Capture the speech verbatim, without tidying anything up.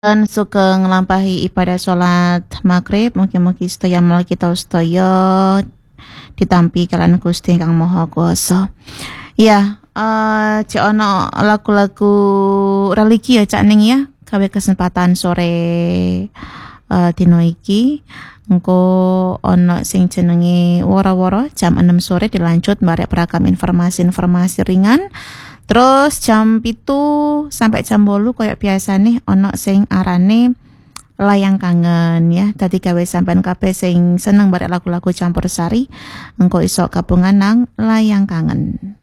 Dan suka ngelampahi ibadah sholat maghrib, mungkin-mungkin sedaya mal kita sedaya ditampi kalian Gusti Kang Maha Kuwasa. Ya, eh cek ono lagu-lagu religi ya Cak Ning ya, gawe kesempatan sore eh dino iki. Engko ono sing jenenge woro-woro jam enam sore dilanjut barek beragam informasi-informasi ringan. Terus jam pitu sampai jam bolu kayak biasa nih ono sing arane layang kangen ya. Tadi gawe sampean kabeh sing seneng barek lagu-lagu campursari engko iso gabungan nang layang kangen.